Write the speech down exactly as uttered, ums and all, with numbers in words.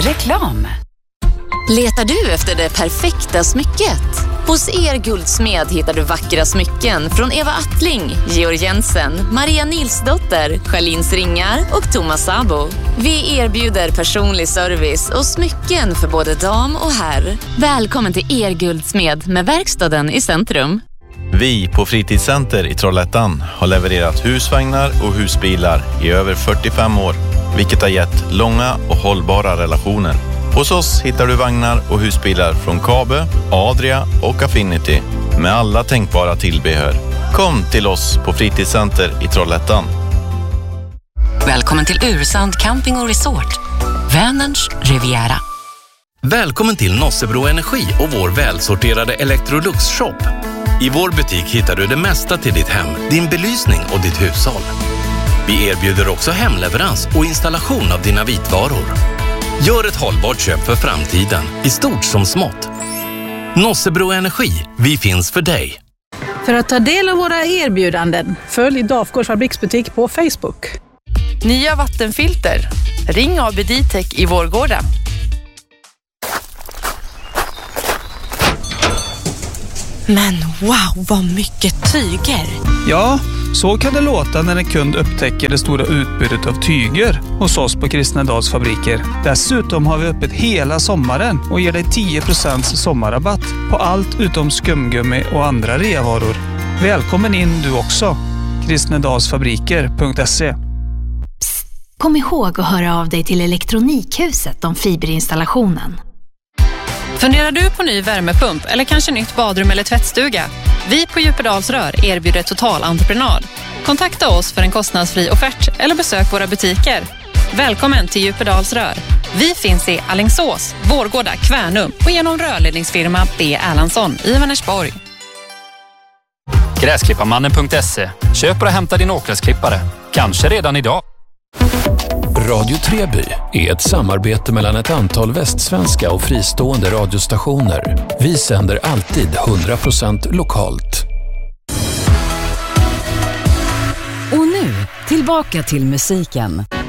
Reklam. Letar du efter det perfekta smycket? Hos Er Guldsmed hittar du vackra smycken från Eva Attling, Georg Jensen, Maria Nilsdotter, Charlins Ringar och Thomas Sabo. Vi erbjuder personlig service och smycken för både dam och herr. Välkommen till Er Guldsmed med verkstaden i centrum. Vi på Fritidscenter i Trollhättan har levererat husvagnar och husbilar i över fyrtiofem år, vilket har gett långa och hållbara relationer. Hos oss hittar du vagnar och husbilar från Kabe, Adria och Affinity med alla tänkbara tillbehör. Kom till oss på Fritidscenter i Trollhättan. Välkommen till Ursand Camping och Resort. Vänerns Riviera. Välkommen till Nossebro Energi och vår välsorterade Electrolux-shop. I vår butik hittar du det mesta till ditt hem, din belysning och ditt hushåll. Vi erbjuder också hemleverans och installation av dina vitvaror. Gör ett hållbart köp för framtiden, i stort som smått. Nossebro Energi, vi finns för dig. För att ta del av våra erbjudanden, följ Dafgårds fabriksbutik på Facebook. Nya vattenfilter. Ring A B D-Tech i Vårgårda. Men wow, vad mycket tyger! Ja, så kan det låta när en kund upptäcker det stora utbudet av tyger hos oss på Kristnedals fabriker. Dessutom har vi öppet hela sommaren och ger dig tio procent sommarrabatt på allt utom skumgummi och andra reavaror. Välkommen in du också. kristnedalsfabriker punkt se. Psst, kom ihåg att höra av dig till Elektronikhuset om fiberinstallationen. Funderar du på ny värmepump eller kanske nytt badrum eller tvättstuga? Vi på Djupedalsrör erbjuder totalentreprenad. Kontakta oss för en kostnadsfri offert eller besök våra butiker. Välkommen till Djupedalsrör. Vi finns i Alingsås, Vårgårda, Kvärnum och genom rörledningsfirma B. Erlandsson i Vänersborg. Gräsklipparmannen punkt se. Köp och hämta din åkgräsklippare. Kanske redan idag. Radio Treby är ett samarbete mellan ett antal västsvenska och fristående radiostationer. Vi sänder alltid hundra procent lokalt. Och nu, tillbaka till musiken.